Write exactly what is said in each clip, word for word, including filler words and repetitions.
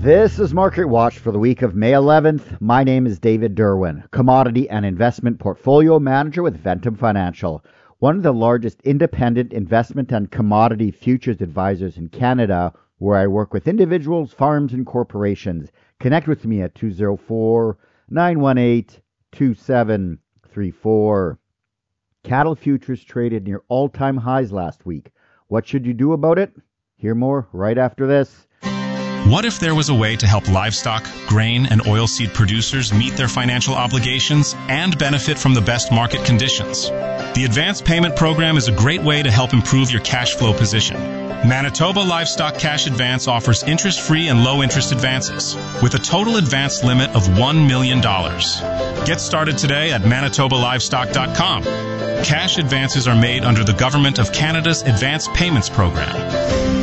This is Market Watch for the week of May eleventh. My name is David Derwin, Commodity and Investment Portfolio Manager with Ventum Financial, one of the largest independent investment and commodity futures advisors in Canada, where I work with individuals, farms, and corporations. Connect with me at two oh four, nine one eight, two seven three four. Cattle futures traded near all-time highs last week. What should you do about it? Hear more right after this. What if there was a way to help livestock, grain, and oilseed producers meet their financial obligations and benefit from the best market conditions? The Advanced Payment Program is a great way to help improve your cash flow position. Manitoba Livestock Cash Advance offers interest-free and low-interest advances with a total advance limit of one million dollars. Get started today at manitoba livestock dot com. Cash advances are made under the Government of Canada's Advanced Payments Program.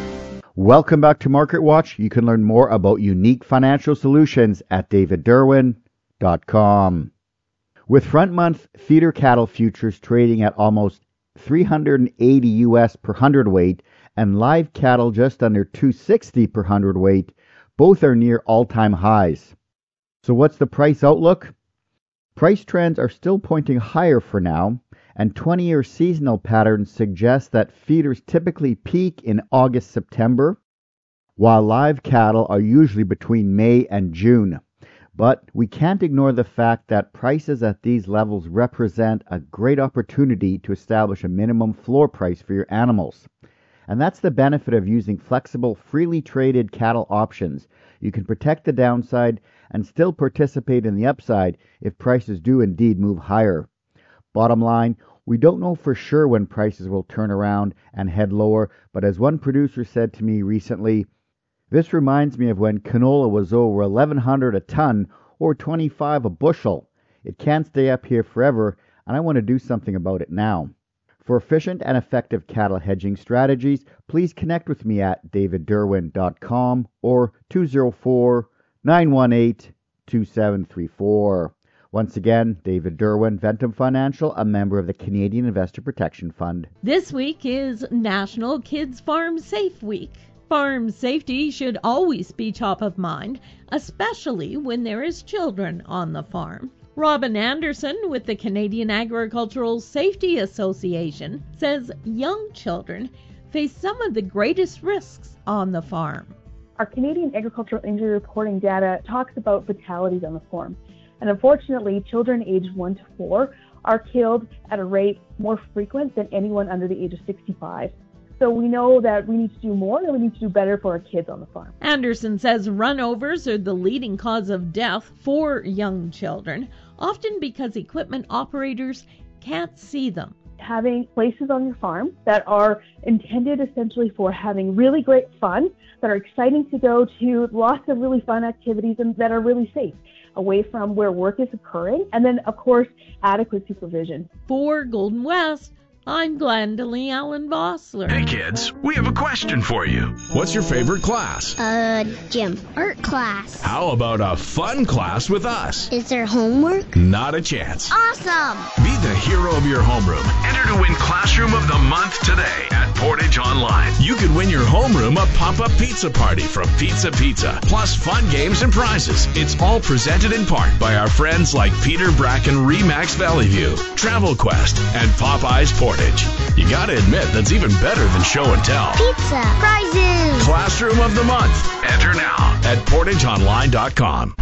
Welcome back to Market Watch. You can learn more about unique financial solutions at david derwin dot com. With front month feeder cattle futures trading at almost three hundred eighty U S per hundredweight and live cattle just under two sixty per hundredweight, both are near all-time highs. So what's the price outlook? Price trends are still pointing higher for now, and twenty-year seasonal patterns suggest that feeders typically peak in August-September, while live cattle are usually between May and June. But we can't ignore the fact that prices at these levels represent a great opportunity to establish a minimum floor price for your animals. And that's the benefit of using flexible, freely traded cattle options. You can protect the downside and still participate in the upside if prices do indeed move higher. Bottom line, we don't know for sure when prices will turn around and head lower, but as one producer said to me recently, this reminds me of when canola was over eleven hundred a ton or twenty-five a bushel. It can't stay up here forever, and I want to do something about it now. For efficient and effective cattle hedging strategies, please connect with me at david derwin dot com or two oh four, nine one eight, two seven three four. Once again, David Derwin, Ventum Financial, a member of the Canadian Investor Protection Fund. This week is National Kids Farm Safe Week. Farm safety should always be top of mind, especially when there is children on the farm. Robin Anderson with the Canadian Agricultural Safety Association says young children face some of the greatest risks on the farm. Our Canadian Agricultural Injury Reporting data talks about fatalities on the farm. And unfortunately, children aged one to four are killed at a rate more frequent than anyone under the age of sixty-five. So we know that we need to do more and we need to do better for our kids on the farm. Anderson says runovers are the leading cause of death for young children, often because equipment operators can't see them. Having places on your farm that are intended essentially for having really great fun, that are exciting to go to, lots of really fun activities and that are really safe, away from where work is occurring, and then, of course, adequate supervision. For Golden West, I'm Glendalee Allen Vossler. Hey kids, we have a question for you. What's your favorite class? Uh, gym. Art class. How about a fun class with us? Is there homework? Not a chance. Awesome! Be the hero of your homeroom. Enter to win Classroom of the Month today at Portage Online. You could win your homeroom a pop-up pizza party from Pizza Pizza, plus fun games and prizes. It's all presented in part by our friends like Peter Bracken Remax Valley View, Travel Quest, and Popeye's Portage. You gotta admit, that's even better than show and tell. Pizza. Prizes. Classroom of the Month. Enter now at portage online dot com.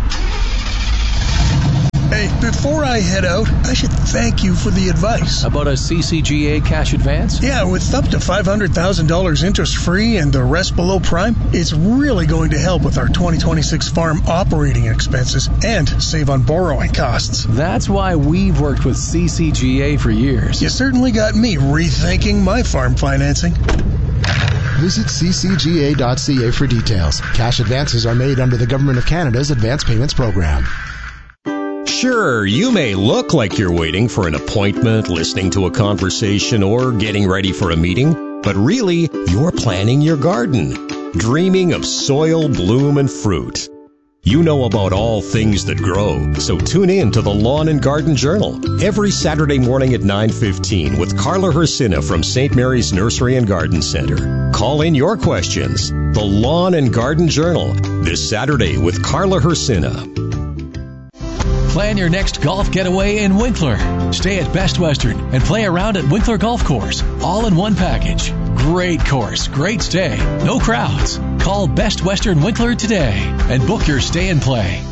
Hey, before I head out, I should thank you for the advice. About a C C G A cash advance? Yeah, with up to five hundred thousand dollars interest-free and the rest below prime, it's really going to help with our twenty twenty-six farm operating expenses and save on borrowing costs. That's why we've worked with C C G A for years. You certainly got me rethinking my farm financing. Visit c c g a dot c a for details. Cash advances are made under the Government of Canada's Advance Payments Program. Sure, you may look like you're waiting for an appointment, listening to a conversation, or getting ready for a meeting, but really, you're planning your garden, dreaming of soil, bloom, and fruit. You know about all things that grow, so tune in to the Lawn and Garden Journal every Saturday morning at nine fifteen with Carla Hersina from Saint Mary's Nursery and Garden Center. Call in your questions. The Lawn and Garden Journal, this Saturday with Carla Hersina. Plan your next golf getaway in Winkler. Stay at Best Western and play around at Winkler Golf Course, all in one package. Great course, great stay, no crowds. Call Best Western Winkler today and book your stay and play.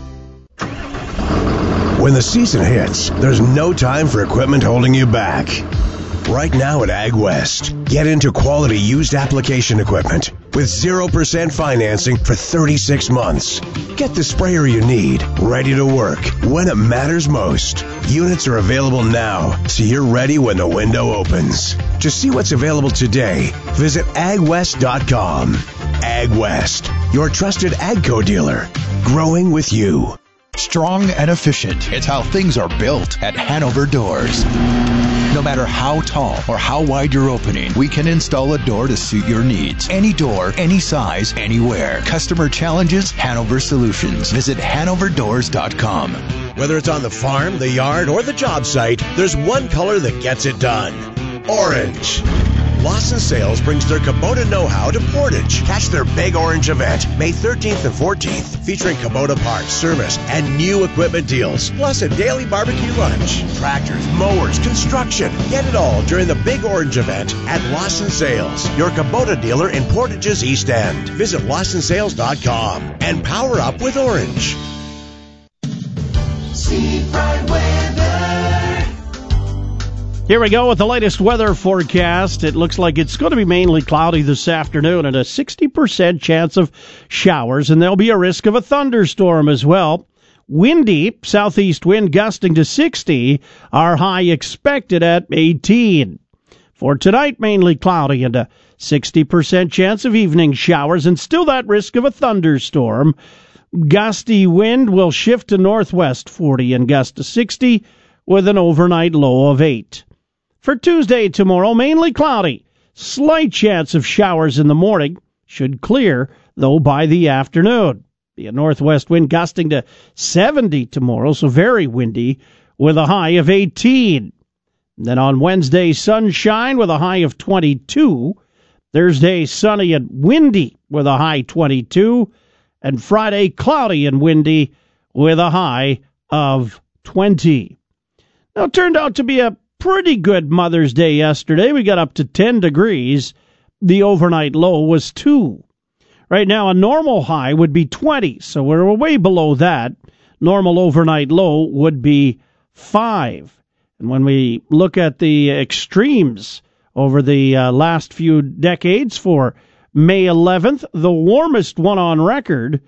When the season hits, there's no time for equipment holding you back. Right now at AgWest, get into quality used application equipment with zero percent financing for thirty-six months. Get the sprayer you need, ready to work when it matters most. Units are available now, so you're ready when the window opens. To see what's available today, visit ag west dot com. AgWest, your trusted AGCO dealer, growing with you. Strong and efficient. It's how things are built at Hanover Doors. No matter how tall or how wide your opening, we can install a door to suit your needs. Any door, any size, anywhere. Customer challenges, Hanover Solutions. Visit hanover doors dot com. Whether it's on the farm, the yard, or the job site, there's one color that gets it done. Orange. Lawson Sales brings their Kubota know-how to Portage. Catch their Big Orange event, May thirteenth and fourteenth, featuring Kubota parts, service, and new equipment deals, plus a daily barbecue lunch. Tractors, mowers, construction. Get it all during the Big Orange event at Lawson Sales, your Kubota dealer in Portage's East End. Visit lawson sales dot com and power up with Orange. Seafront Weather. Here we go with the latest weather forecast. It looks like it's going to be mainly cloudy this afternoon and a sixty percent chance of showers, and there'll be a risk of a thunderstorm as well. Windy, southeast wind gusting to sixty, our high expected at eighteen. For tonight, mainly cloudy and a sixty percent chance of evening showers, and still that risk of a thunderstorm. Gusty wind will shift to northwest forty and gust to sixty with an overnight low of eight. For Tuesday tomorrow, mainly cloudy. Slight chance of showers in the morning. Should clear, though, by the afternoon. Be a northwest wind gusting to seventy tomorrow, so very windy, with a high of eighteen. Then on Wednesday, sunshine with a high of twenty-two. Thursday, sunny and windy with a high twenty-two. And Friday, cloudy and windy with a high of twenty. Now, it turned out to be a pretty good Mother's Day yesterday. We got up to ten degrees. The overnight low was two. Right now, a normal high would be twenty, so we're way below that. Normal overnight low would be five. And when we look at the extremes over the uh, last few decades, for May eleventh, the warmest one on record,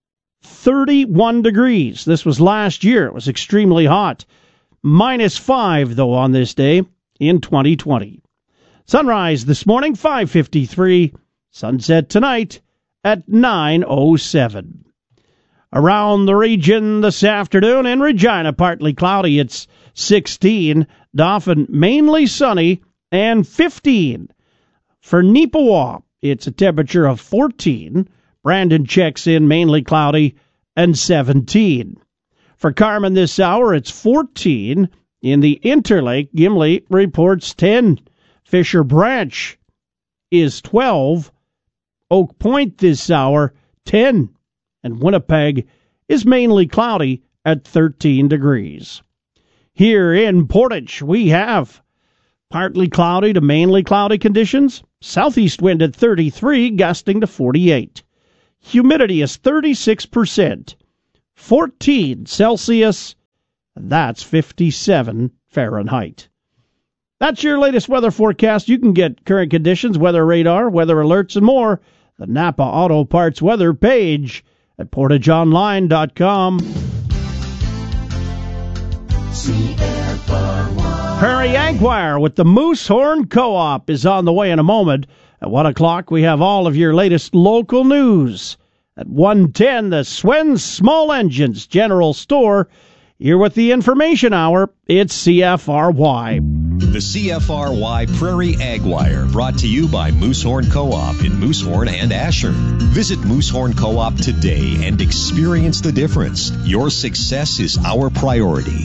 thirty-one degrees. This was last year. It was extremely hot. Minus five, though, on this day in twenty twenty. Sunrise this morning, five fifty-three. Sunset tonight at nine oh seven. Around the region this afternoon, in Regina, partly cloudy, it's sixteen. Dauphin, mainly sunny, and fifteen. For Neepawa, it's a temperature of fourteen. Brandon checks in, mainly cloudy, and seventeen. For Carmen this hour, it's fourteen. In the Interlake, Gimli reports ten. Fisher Branch is twelve. Oak Point this hour, ten. And Winnipeg is mainly cloudy at thirteen degrees. Here in Portage, we have partly cloudy to mainly cloudy conditions. Southeast wind at thirty-three, gusting to forty-eight. Humidity is thirty-six percent. fourteen Celsius, and that's fifty-seven Fahrenheit. That's your latest weather forecast. You can get current conditions, weather radar, weather alerts, and more. The Napa Auto Parts weather page at portage online dot com. Prairie Aguirre with the Moosehorn Co-op is on the way in a moment. At one o'clock, we have all of your latest local news. At one ten, the Swen's Small Engines General Store. Here with the Information Hour, it's C F R Y. The C F R Y Prairie Ag Wire, brought to you by Moosehorn Co-op in Moosehorn and Asher. Visit Moosehorn Co-op today and experience the difference. Your success is our priority.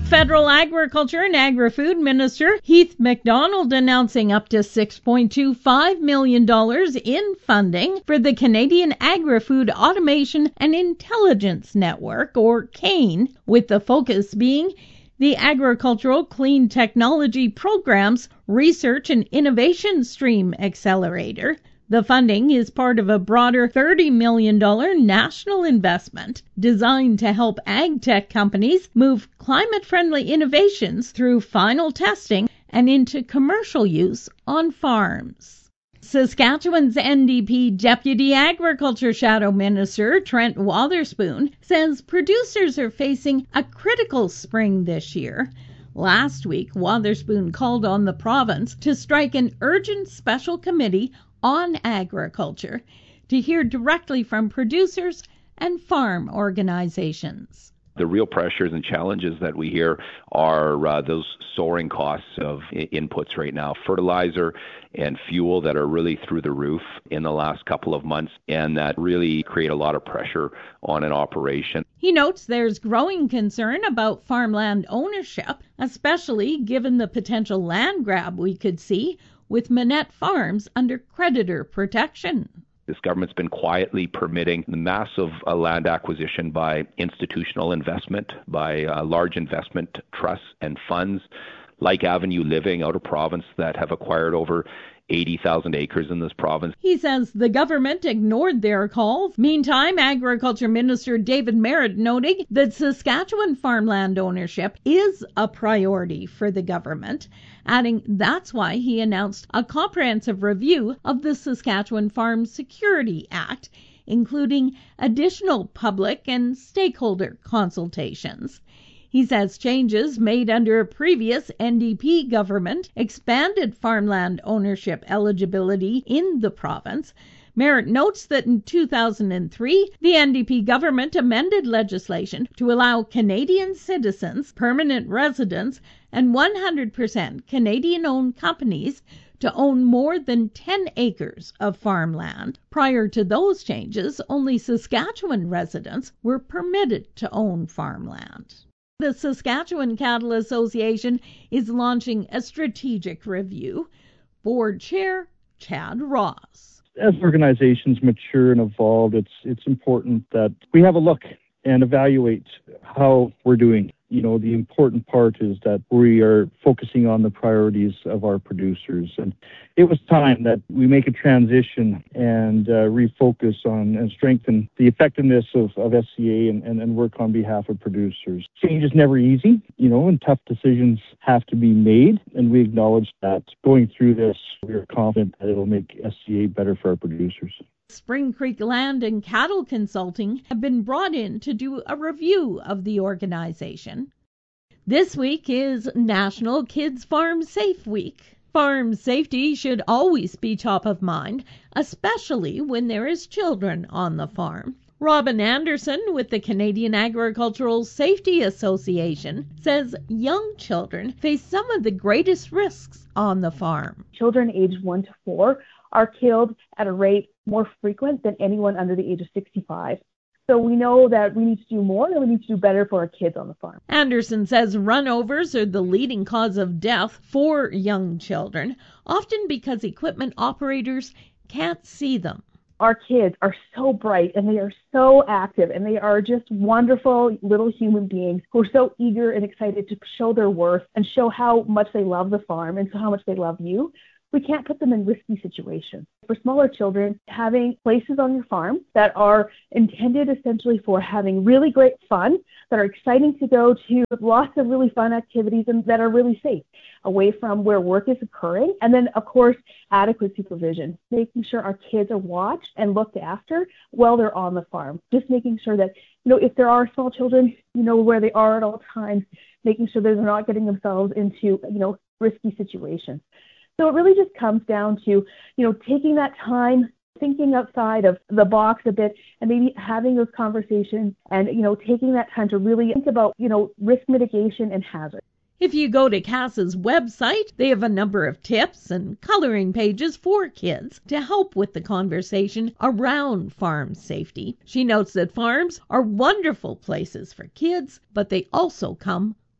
Federal Agriculture and Agri-Food Minister Heath MacDonald announcing up to six point two five million dollars in funding for the Canadian Agri-Food Automation and Intelligence Network, or CAIN, with the focus being the Agricultural Clean Technology Program's Research and Innovation Stream Accelerator. The funding is part of a broader thirty million dollars national investment designed to help ag tech companies move climate-friendly innovations through final testing and into commercial use on farms. Saskatchewan's N D P Deputy Agriculture Shadow Minister Trent Wotherspoon says producers are facing a critical spring this year. Last week, Wotherspoon called on the province to strike an urgent special committee on agriculture to hear directly from producers and farm organizations. The real pressures and challenges that we hear are uh, those soaring costs of I- inputs right now, fertilizer and fuel that are really through the roof in the last couple of months, and that really create a lot of pressure on an operation. He notes there's growing concern about farmland ownership, especially given the potential land grab we could see with Manette Farms under creditor protection. This government's been quietly permitting the massive uh, land acquisition by institutional investment, by uh, large investment trusts and funds like Avenue Living out of province that have acquired over eighty thousand acres in this province. He says the government ignored their calls. Meantime, Agriculture Minister David Marit noting that Saskatchewan farmland ownership is a priority for the government, adding that's why he announced a comprehensive review of the Saskatchewan Farm Security Act, including additional public and stakeholder consultations. He says changes made under a previous N D P government expanded farmland ownership eligibility in the province. Merritt notes that in two thousand three, the N D P government amended legislation to allow Canadian citizens, permanent residents, and one hundred percent Canadian-owned companies to own more than ten acres of farmland. Prior to those changes, only Saskatchewan residents were permitted to own farmland. The Saskatchewan Cattle Association is launching a strategic review. Board Chair Chad Ross. As organizations mature and evolve, it's it's important that we have a look and evaluate how we're doing. You know, the important part is that we are focusing on the priorities of our producers. And it was time that we make a transition and uh, refocus on and strengthen the effectiveness of, of S C A and, and, and work on behalf of producers. Change is never easy, you know, and tough decisions have to be made. And we acknowledge that going through this, we are confident that it'll make S C A better for our producers. Spring Creek Land and Cattle Consulting have been brought in to do a review of the organization. This week is National Kids Farm Safe Week. Farm safety should always be top of mind, especially when there is children on the farm. Robin Anderson with the Canadian Agricultural Safety Association says young children face some of the greatest risks on the farm. Children aged one to four are killed at a rate more frequent than anyone under the age of sixty-five. So we know that we need to do more and we need to do better for our kids on the farm. Anderson says runovers are the leading cause of death for young children, often because equipment operators can't see them. Our kids are so bright and they are so active and they are just wonderful little human beings who are so eager and excited to show their worth and show how much they love the farm and so how much they love you. We can't put them in risky situations. For smaller children, having places on your farm that are intended essentially for having really great fun, that are exciting to go to, lots of really fun activities and that are really safe, away from where work is occurring. And then, of course, adequate supervision, making sure our kids are watched and looked after while they're on the farm. Just making sure that, you know, if there are small children, you know where they are at all times, making sure that they're not getting themselves into, you know, risky situations. So it really just comes down to, you know, taking that time, thinking outside of the box a bit, and maybe having those conversations and, you know, taking that time to really think about, you know, risk mitigation and hazard. If you go to C A S A's website, they have a number of tips and coloring pages for kids to help with the conversation around farm safety. She notes that farms are wonderful places for kids, but they also come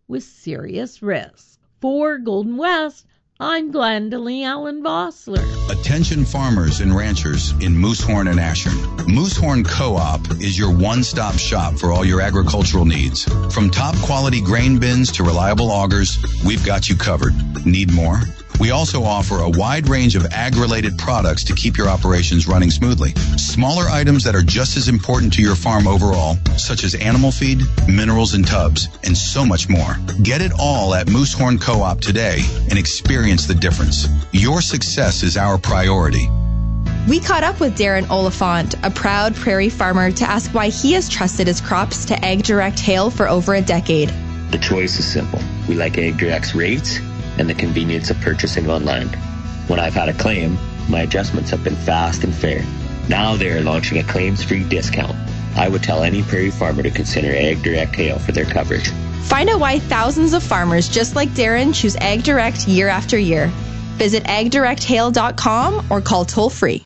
with serious risk. For Golden West, I'm Glendalee Allen Vossler. Attention farmers and ranchers in Moosehorn and Ashern. Moosehorn Co-op is your one-stop shop for all your agricultural needs. From top quality grain bins to reliable augers, we've got you covered. Need more? We also offer a wide range of ag-related products to keep your operations running smoothly. Smaller items that are just as important to your farm overall, such as animal feed, minerals and tubs, and so much more. Get it all at Moosehorn Co-op today and experience the difference. Your success is our priority. We caught up with Darren Oliphant, a proud prairie farmer, to ask why he has trusted his crops to AgDirect Hail for over a decade. The choice is simple. We like AgDirect's rates and the convenience of purchasing online. When I've had a claim, my adjustments have been fast and fair. Now they are launching a claims-free discount. I would tell any prairie farmer to consider AgDirect Hail for their coverage. Find out why thousands of farmers just like Darren choose AgDirect year after year. Visit ag direct hail dot com or call toll-free.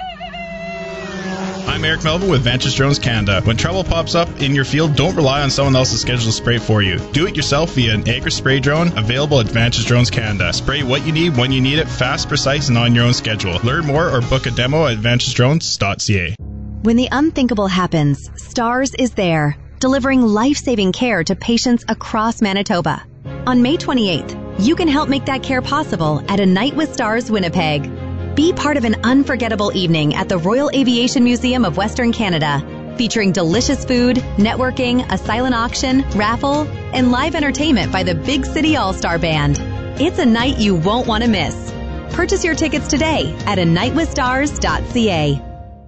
I'm Eric Melville with Vantage Drones Canada. When trouble pops up in your field, don't rely on someone else's schedule to spray for you. Do it yourself via an Agri Spray drone available at Vantage Drones Canada. Spray what you need when you need it, fast, precise, and on your own schedule. Learn more or book a demo at vantage drones dot c a. When the unthinkable happens, STARS is there, delivering life-saving care to patients across Manitoba. On May twenty-eighth, you can help make that care possible at A Night with Stars Winnipeg. Be part of an unforgettable evening at the Royal Aviation Museum of Western Canada, featuring delicious food, networking, a silent auction, raffle, and live entertainment by the Big City All-Star Band. It's a night you won't want to miss. Purchase your tickets today at a night with stars dot c a.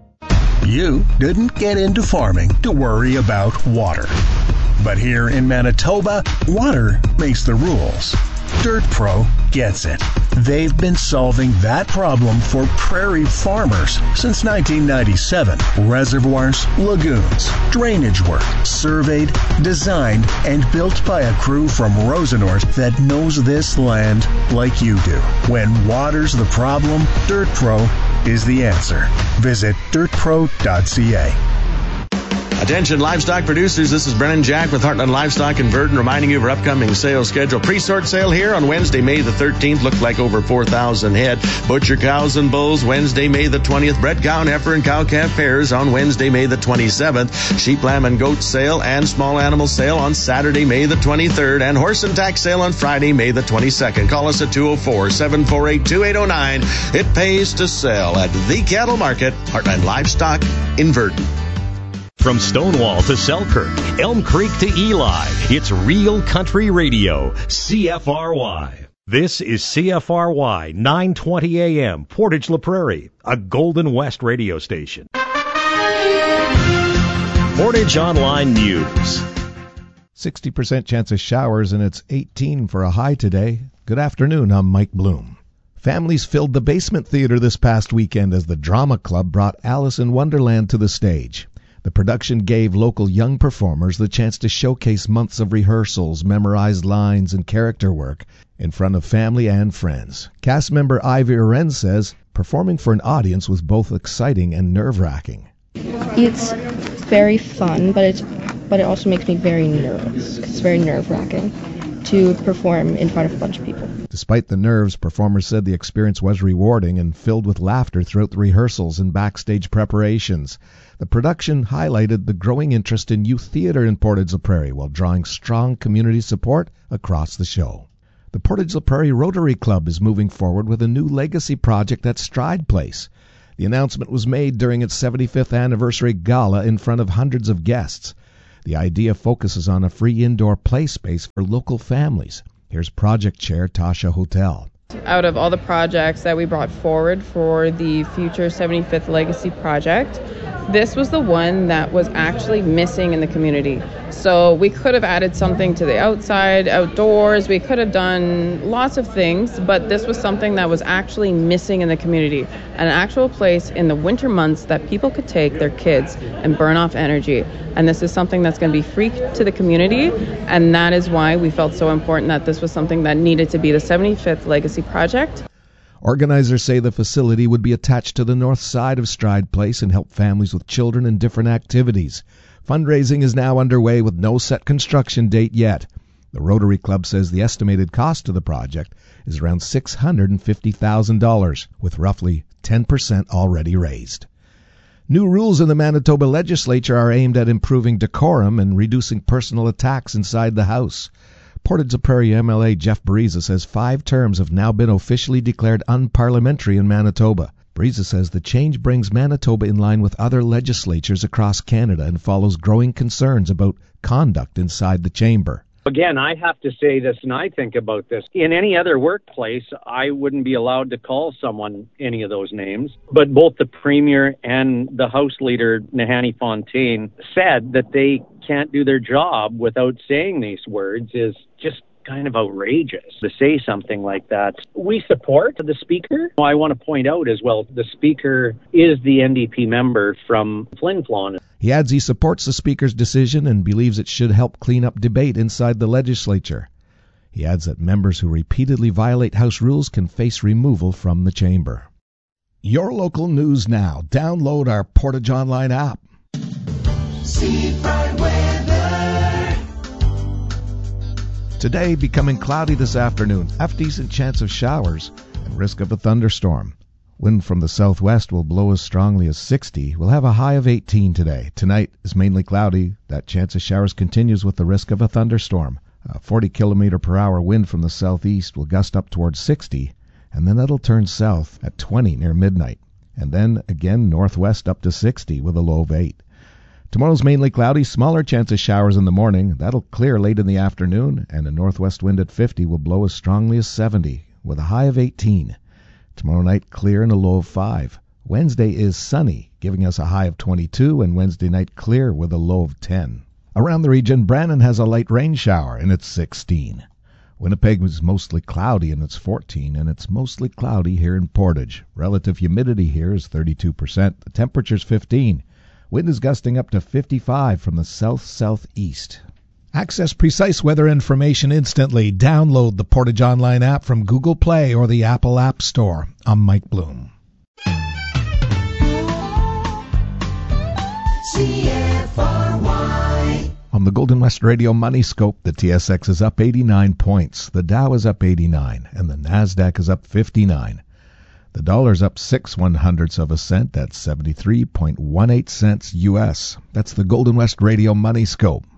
You didn't get into farming to worry about water. But here in Manitoba, water makes the rules. DirtPro gets it. They've been solving that problem for prairie farmers since nineteen ninety-seven. Reservoirs, lagoons, drainage work, surveyed, designed, and built by a crew from Rosenort that knows this land like you do. When water's the problem, DirtPro is the answer. Visit dirt pro dot c a. Attention livestock producers, this is Brennan Jack with Heartland Livestock in Verdon reminding you of our upcoming sales schedule. Pre-sort sale here on Wednesday, May the thirteenth. Looked like over four thousand head. Butcher cows and bulls Wednesday, May the twentieth. Bred cow and heifer and cow-calf pairs on Wednesday, May the twenty-seventh. Sheep, lamb, and goat sale and small animal sale on Saturday, May the twenty-third. And horse and tack sale on Friday, May the twenty-second. Call us at two oh four, seven four eight, two eight oh nine. It pays to sell at the Cattle Market, Heartland Livestock in Verdon. From Stonewall to Selkirk, Elm Creek to Eli, it's Real Country Radio, C F R Y. This is C F R Y, nine twenty A M, Portage La Prairie, a Golden West radio station. Portage Online News. sixty percent chance of showers, and it's eighteen for a high today. Good afternoon, I'm Mike Bloom. Families filled the Basement Theater this past weekend as the Drama Club brought Alice in Wonderland to the stage. The production gave local young performers the chance to showcase months of rehearsals, memorized lines, and character work in front of family and friends. Cast member Ivy Oren says performing for an audience was both exciting and nerve-wracking. It's very fun, but it's but it also makes me very nervous. It's very nerve-wracking to perform in front of a bunch of people. Despite the nerves, performers said the experience was rewarding and filled with laughter throughout the rehearsals and backstage preparations. The production highlighted the growing interest in youth theater in Portage La Prairie while drawing strong community support across the show. The Portage La Prairie Rotary Club is moving forward with a new legacy project at Stride Place. The announcement was made during its seventy-fifth anniversary gala in front of hundreds of guests. The idea focuses on a free indoor play space for local families. Here's project chair Tasha Hotel. Out of all the projects that we brought forward for the future seventy-fifth Legacy Project, this was the one that was actually missing in the community. So we could have added something to the outside, outdoors, we could have done lots of things, but this was something that was actually missing in the community. An actual place in the winter months that people could take their kids and burn off energy. And this is something that's going to be free to the community, and that is why we felt so important that this was something that needed to be the seventy-fifth Legacy Project. Organizers say the facility would be attached to the north side of Stride Place and help families with children in different activities. Fundraising is now underway with no set construction date yet. The Rotary Club says the estimated cost of the project is around six hundred fifty thousand dollars, with roughly ten percent already raised. New rules in the Manitoba legislature are aimed at improving decorum and reducing personal attacks inside the House. Portage la Prairie M L A Jeff Bariza says five terms have now been officially declared unparliamentary in Manitoba. Bariza says the change brings Manitoba in line with other legislatures across Canada and follows growing concerns about conduct inside the chamber. Again, I have to say this, and I think about this. In any other workplace, I wouldn't be allowed to call someone any of those names. But both the Premier and the House Leader, Nahanni Fontaine, said that they can't do their job without saying these words is just kind of outrageous to say something like that. We support the Speaker. I want to point out as well, the Speaker is the N D P member from Flin Flon. He adds he supports the Speaker's decision and believes it should help clean up debate inside the legislature. He adds that members who repeatedly violate House rules can face removal from the chamber. Your local news now. Download our Portage Online app. Seafront weather. Today, becoming cloudy this afternoon. Half decent chance of showers and risk of a thunderstorm. Wind from the southwest will blow as strongly as sixty. We'll have a high of eighteen today. Tonight is mainly cloudy. That chance of showers continues with the risk of a thunderstorm. A forty kilometer per hour wind from the southeast will gust up towards sixty, and then it'll turn south at twenty near midnight. And then again northwest up to sixty with a low of eight. Tomorrow's mainly cloudy, smaller chance of showers in the morning. That'll clear late in the afternoon, and a northwest wind at fifty will blow as strongly as seventy with a high of eighteen. Tomorrow night, clear and a low of five. Wednesday is sunny, giving us a high of twenty-two, and Wednesday night clear with a low of ten. Around the region, Brannon has a light rain shower, and it's sixteen. Winnipeg is mostly cloudy, and it's fourteen, and it's mostly cloudy here in Portage. Relative humidity here is thirty-two percent. The temperature's fifteen. Wind is gusting up to fifty-five from the south-southeast. Access precise weather information instantly. Download the Portage Online app from Google Play or the Apple App Store. I'm Mike Bloom. C F R Y. On the Golden West Radio Money Scope, the T S X is up eighty-nine points, the Dow is up eighty-nine, and the NASDAQ is up fifty-nine. The dollar's up six one hundredths of a cent. That's seventy-three point one eight cents U S. That's the Golden West Radio Money Scope.